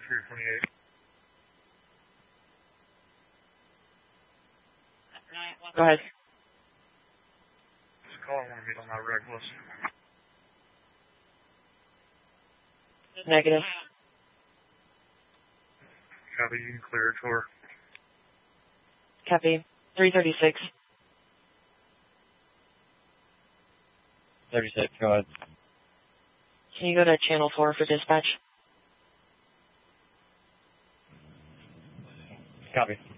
328. Go ahead. Just call. I want to meet on that reg list. Negative. Copy, you can clear a tour. Copy. 336. 36, go ahead. Can you go to channel 4 for dispatch? Copy.